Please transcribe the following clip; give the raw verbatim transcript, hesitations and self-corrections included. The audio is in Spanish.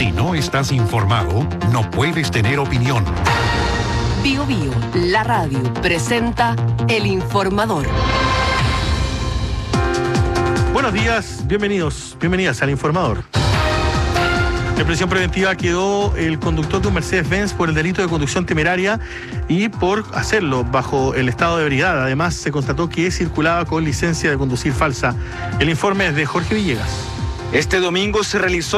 Si no estás informado, no puedes tener opinión. Bio Bio, la radio, presenta El Informador. Buenos días, bienvenidos, bienvenidas al Informador. En prisión preventiva quedó el conductor de un Mercedes-Benz por el delito de conducción temeraria y por hacerlo bajo el estado de ebriedad. Además, se constató que circulaba con licencia de conducir falsa. El informe es de Jorge Villegas. Este domingo se realizó